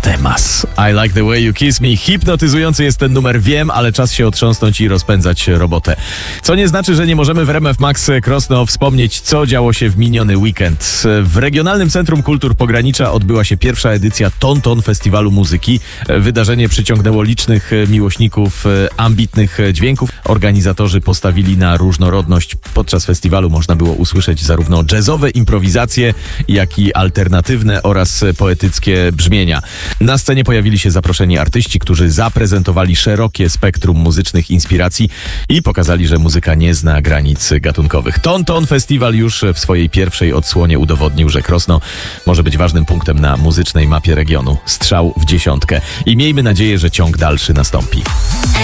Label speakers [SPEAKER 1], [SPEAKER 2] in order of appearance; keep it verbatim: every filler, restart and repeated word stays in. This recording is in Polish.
[SPEAKER 1] temas. I like the way you kiss me. Hipnotyzujący jest ten numer, wiem, ale czas się otrząsnąć i rozpędzać robotę. Co nie znaczy, że nie możemy w R M F Max Krosno wspomnieć, co działo się w miniony weekend. W Regionalnym Centrum Kultur Pogranicza odbyła się pierwsza edycja Tonton Festiwalu Muzyki. Wydarzenie przyciągnęło licznych miłośników ambitnych dźwięków. Organizatorzy postawili na różnorodność. Podczas festiwalu można było usłyszeć zarówno jazzowe improwizacje, jak i alternatywne oraz poetyckie brzmienia. Na scenie pojawili się zaproszeni artyści, którzy zaprezentowali szerokie spektrum muzycznych inspiracji i pokazali, że muzyka nie zna granic gatunkowych. Tonton Festiwal już w swojej pierwszej odsłonie udowodnił, że Krosno może być ważnym punktem na muzycznej mapie regionu. Strzał w dziesiątkę. I miejmy nadzieję, że ciąg dalszy nastąpi.